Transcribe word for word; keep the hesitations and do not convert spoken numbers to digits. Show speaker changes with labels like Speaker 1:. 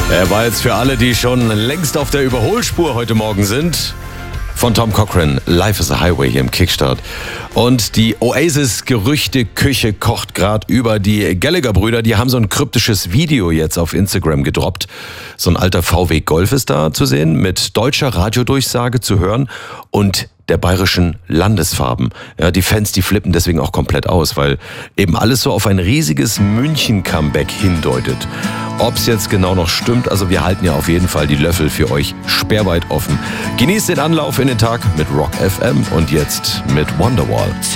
Speaker 1: Er war jetzt für alle, die schon längst auf der Überholspur heute Morgen sind. Von Tom Cochrane, Life is a Highway hier im Kickstart. Und die Oasis-Gerüchte-Küche kocht gerade über. Die Gallagher-Brüder, die haben so ein kryptisches Video jetzt auf Instagram gedroppt. So ein alter V W Golf ist da zu sehen, mit deutscher Radiodurchsage zu hören und der bayerischen Landesfarben. Ja, die Fans, die flippen deswegen auch komplett aus, weil eben alles so auf ein riesiges München-Comeback hindeutet. Ob es jetzt genau noch stimmt, also wir halten ja auf jeden Fall die Löffel für euch sperrweit offen. Genießt den Anlauf in den Tag mit Rock F M und jetzt mit Wonderwall.